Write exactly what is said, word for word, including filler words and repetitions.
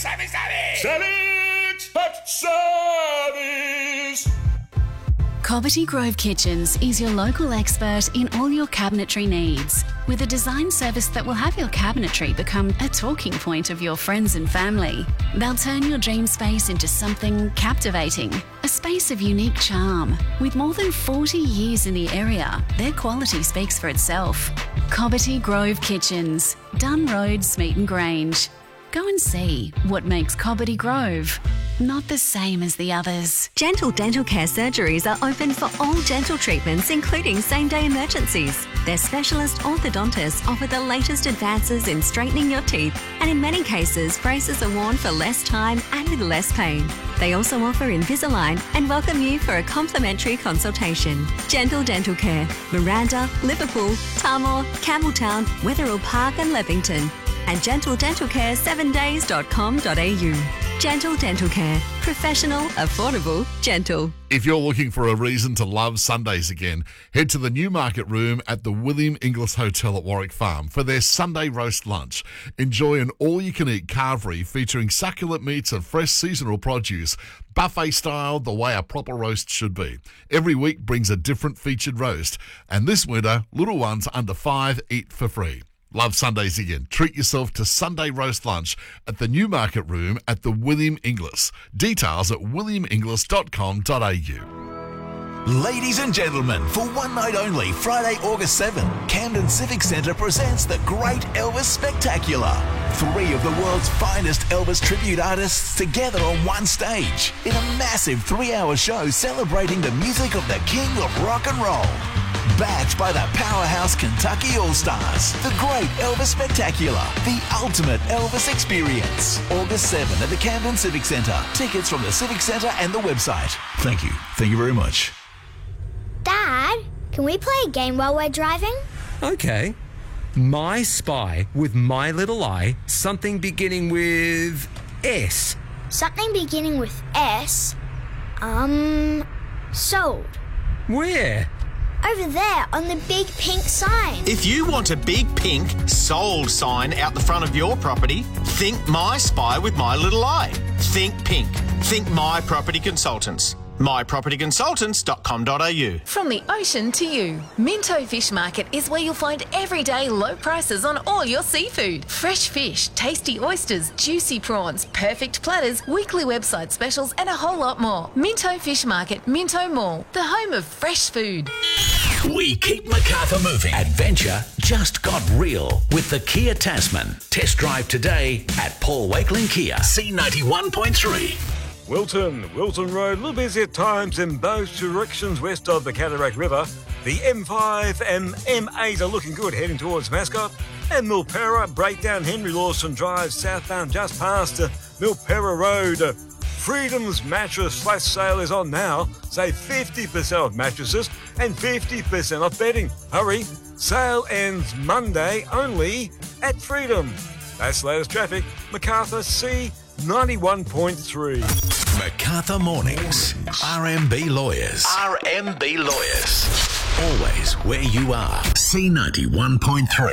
Sammy, Sammy! Savage! Hot service! Cobbitty Grove Kitchens is your local expert in all your cabinetry needs, with a design service that will have your cabinetry become a talking point of your friends and family. They'll turn your dream space into something captivating, a space of unique charm. With more than forty years in the area, their quality speaks for itself. Cobbitty Grove Kitchens, Dunn Road, Smeaton Grange. Go and see what makes Cobbitty Grove not the same as the others. Gentle Dental Care surgeries are open for all dental treatments, including same-day emergencies. Their specialist orthodontists offer the latest advances in straightening your teeth, and in many cases, braces are worn for less time and with less pain. They also offer Invisalign and welcome you for a complimentary consultation. Gentle Dental Care, Miranda, Liverpool, Tarmore, Campbelltown, Wetherill Park and Leppington. And gentle dental care seven days dot com dot a u. Gentle Dental Care. Professional, affordable, gentle. If you're looking for a reason to love Sundays again, head to the Newmarket Room at the William Inglis Hotel at Warwick Farm for their Sunday roast lunch. Enjoy an all-you-can-eat carvery featuring succulent meats of fresh seasonal produce, buffet style, the way a proper roast should be. Every week brings a different featured roast, and this winter, little ones under five eat for free. Love Sundays again. Treat yourself to Sunday roast lunch at the Newmarket Room at the William Inglis. Details at william inglis dot com dot a u. Ladies and gentlemen, for one night only, Friday, August seventh, Camden Civic Centre presents the Great Elvis Spectacular. Three of the world's finest Elvis tribute artists together on one stage in a massive three-hour show celebrating the music of the King of Rock and Roll. Backed by the powerhouse Kentucky All-Stars, the Great Elvis Spectacular, the ultimate Elvis experience. August seventh at the Camden Civic Centre. Tickets from the Civic Centre and the website. Thank you. Thank you very much. Dad, can we play a game while we're driving? Okay. My Spy with My Little Eye, something beginning with S. Something beginning with S? Um, sold. Where? Over there on the big pink sign. If you want a big pink sold sign out the front of your property, think My Spy with My Little Eye. Think pink. Think My Property Consultants. my property consultants dot com dot a u. From the ocean to you, Minto Fish Market is where you'll find everyday low prices on all your seafood. Fresh fish, tasty oysters, juicy prawns, perfect platters, weekly website specials and a whole lot more. Minto Fish Market, Minto Mall, the home of fresh food. We keep Macarthur moving. Adventure just got real with the Kia Tasman. Test drive today at Paul Wakeling Kia. C ninety-one point three. Wilton, Wilton Road, a little busy at times in both directions west of the Cataract River. The M five and M eight are looking good heading towards Mascot. And Milperra, breakdown Henry Lawson Drive southbound just past uh, Milperra Road. Uh, Freedom's mattress flash sale is on now. Save fifty percent off mattresses and fifty percent off bedding. Hurry, sale ends Monday only at Freedom. That's latest traffic. Macarthur C ninety-one point three. Macarthur Mornings. R M B Lawyers. R M B Lawyers. Always where you are. C ninety-one point three.